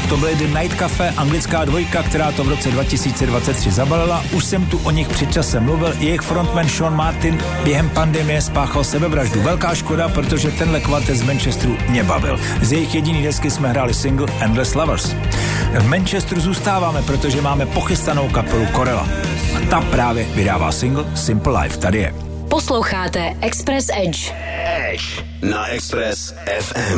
to byly The Night Cafe, anglická dvojka, která to v roce 2023 zabalila. Už jsem tu o nich před časem mluvil, jejich frontman Sean Martin během pandemie spáchal sebevraždu. Velká škoda, protože tenhle kvartet z Manchesteru mě bavil. Z jejich jediný desky jsme hráli single Endless Lovers. V Manchesteru zůstáváme, protože máme pochystanou kapelu Corella. A ta právě vydává single Simple Life. Tady je. Posloucháte Express Edge. Na Express FM.